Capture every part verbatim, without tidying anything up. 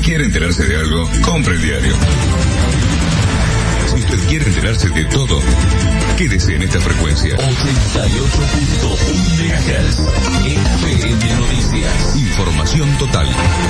¿Quiere enterarse de algo? Compre el diario. Si usted quiere enterarse de todo, quédese en esta frecuencia. ochenta y ocho punto uno megahertz. F M Noticias. Información total.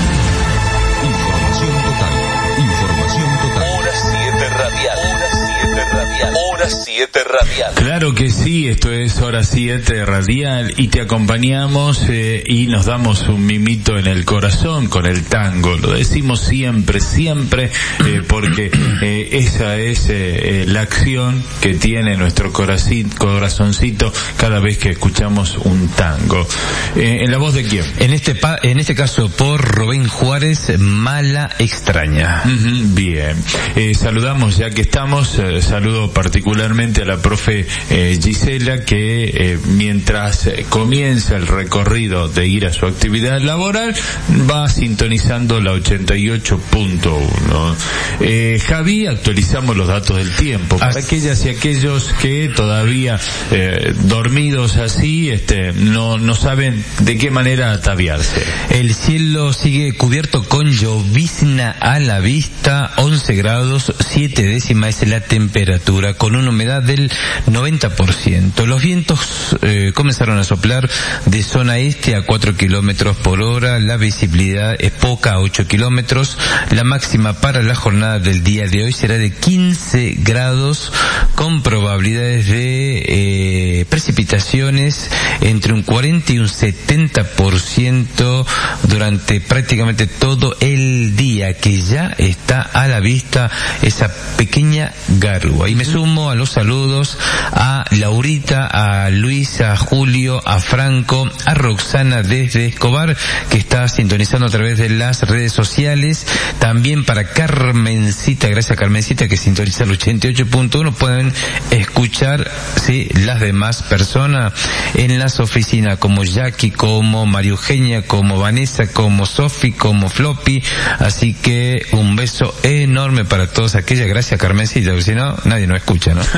Información total. Información total. Hora siete radial. Hora siete radial. Hora siete radial. Claro que sí, esto es Hora siete radial y te acompañamos eh, y nos damos un mimito en el corazón con el tango. Lo decimos siempre, siempre, eh, porque eh, esa es eh, eh, la acción que tiene nuestro corazón, corazoncito cada vez que escuchamos un tango. Eh, ¿En la voz de quién? En este pa en este caso por Rubén Juárez, Mala Extraña. Uh-huh, bien. Eh, saludamos, ya que estamos, eh, saludo particularmente a la profe eh, Gisela, que eh, mientras eh, comienza el recorrido de ir a su actividad laboral, va sintonizando la ochenta y ocho punto uno. Eh, Javi, actualizamos los datos del tiempo. Para As... aquellas y aquellos que todavía eh, dormidos así, este, no, no saben de qué manera ataviarse. El cielo sigue cubierto con llovizna a la vista, once grados, siete décimas es la temperatura, con una humedad del noventa por ciento. Los vientos eh, comenzaron a soplar de zona este a cuatro kilómetros por hora, la visibilidad es poca, a ocho kilómetros. La máxima para la jornada del día de hoy será de quince grados, con probabilidades de eh, precipitaciones entre un cuarenta y un setenta por ciento durante prácticamente todo el día, que ya está a la vista esa pequeña garúa. Y me sumo a los saludos a Laurita, a Luisa, a Julio, a Franco, a Roxana desde Escobar, que está sintonizando a través de las redes sociales. También para Carmencita, gracias a Carmencita que sintoniza el ochenta y ocho punto uno. Pueden escuchar, sí, las demás personas en las oficinas, como Jackie, como María Eugenia, como Vanessa, como Sofi, como Floppy. Así que un beso enorme para todos aquellas. Gracias, Carmencita, porque si no, nadie nos escucha, ¿no?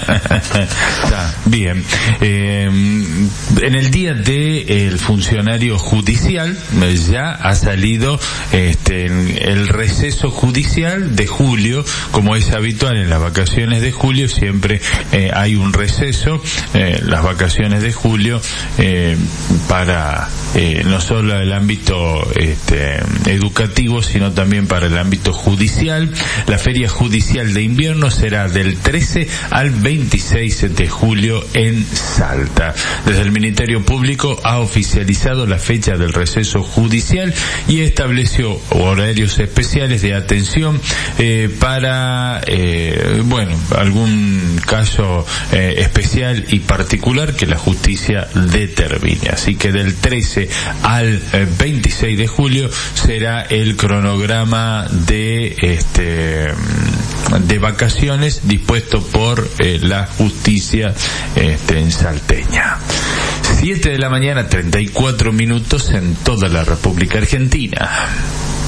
Está bien. Eh, en el día de el funcionario judicial ya ha salido este el receso judicial de julio, como es habitual en las vacaciones de julio, siempre eh, hay un receso, eh, las vacaciones de julio eh, para eh, no solo el ámbito este, educativo, sino también para el ámbito judicial. La feria judicial de invierno será del trece al veintiséis de julio en Salta. Desde el Ministerio Público ha oficializado la fecha del receso judicial y estableció horarios especiales de atención eh, para eh, bueno, algún caso eh, especial y particular que la justicia determine. Así que del trece al veintiséis de julio será el cronograma de este de vacaciones dispuesto por eh, la justicia este, en salteña. siete de la mañana, treinta y cuatro minutos en toda la República Argentina.